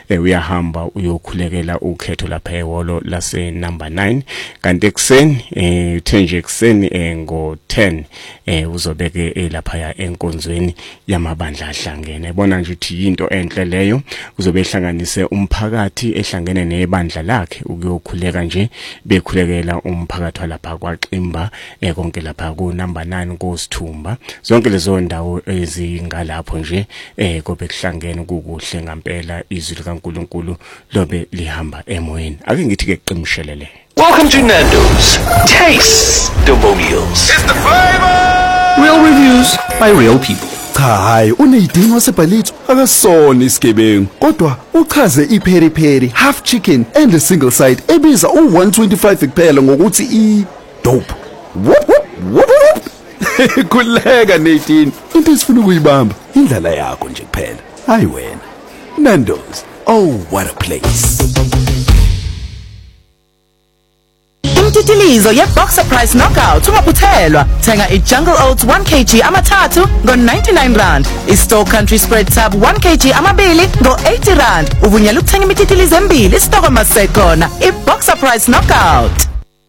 uyahamba uyokhulekela ukhetho lapha ehholo lase number 9 kanti ekseni thenje ekseni ngo 10 uzobeke lapha enkonzweni yamabandla ahlangene. Yabona nje ukuthi into enhle leyo, uzobe ehlanganise umphakathi ehlangene nebandla lakhe ukuyokhuleka nje bekhulekela umphakathi walapha kwaXimba konke lapha ku number 9 koSithumba. Zonke lezo ndawo ezingalapho nje kobe kuhlangene kukuhle ngempela, izwi likaNkulunkulu lobe lihamba emoyeni. Ake ngithi ke qinishelele. Welcome to Nando's. Taste the meals. It's the flavor. Real reviews by real people. Cha hayi uneyidingo wasebhalitho akasona isigebengu kodwa uchaze ipheri pheri half chicken and a single side ebiza u125 kuphela ngokuthi I dope. Kuleka Nadine into esifuna ukuyibamba indlela yakho nje kuphela hayi wena. Nando's, oh what a place. Umtitilizo ye-Boxer Price Knockout ungabuthelwa. Thenga i-Jungle Oats 1 kg amathathu ngo-99 rand. I-Store Country Spread Tab 1 kg amabili ngo-80 rand. Uvunyelwa ukuthenga imititilizo embili isitoko masekhona. I-Boxer Price Knockout.